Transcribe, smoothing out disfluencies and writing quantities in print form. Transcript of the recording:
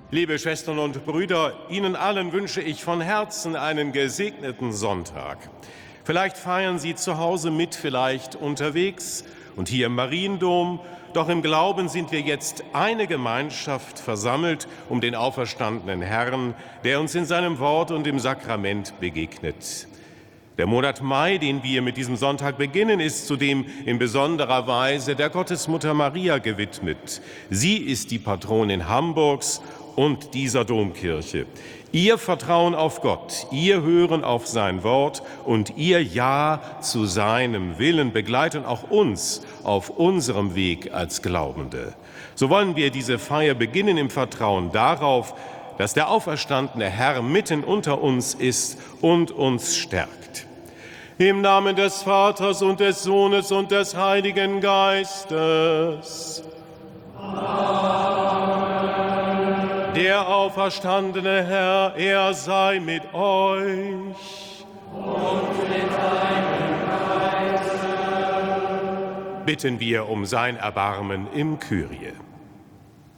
Liebe Schwestern und Brüder, Ihnen allen wünsche ich von Herzen einen gesegneten Sonntag. Vielleicht feiern Sie zu Hause mit, vielleicht unterwegs und hier im Mariendom. Doch im Glauben sind wir jetzt eine Gemeinschaft versammelt um den auferstandenen Herrn, der uns in seinem Wort und im Sakrament begegnet. Der Monat Mai, den wir mit diesem Sonntag beginnen, ist zudem in besonderer Weise der Gottesmutter Maria gewidmet. Sie ist die Patronin Hamburgs und dieser Domkirche. Ihr Vertrauen auf Gott, ihr Hören auf sein Wort und ihr Ja zu seinem Willen begleiten auch uns auf unserem Weg als Glaubende. So wollen wir diese Feier beginnen im Vertrauen darauf, dass der auferstandene Herr mitten unter uns ist und uns stärkt. Im Namen des Vaters und des Sohnes und des Heiligen Geistes. Amen. Der auferstandene Herr, er sei mit euch. Und mit deinem Geiste. Bitten wir um sein Erbarmen im Kyrie.